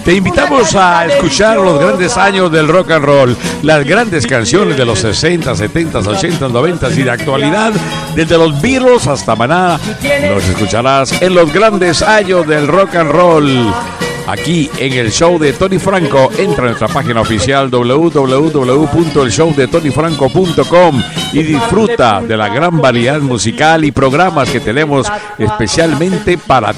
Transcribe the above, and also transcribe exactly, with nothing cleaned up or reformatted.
Te invitamos a escuchar los grandes años del rock and roll, las grandes canciones de los sesenta, setenta, ochenta, noventa y de actualidad, desde los Beatles hasta Maná. Los escucharás en los grandes años del rock and roll. Aquí en el show de Tony Franco. Entra a nuestra página oficial doble u doble u doble u punto el show de tony franco punto com y disfruta de la gran variedad musical y programas que tenemos especialmente para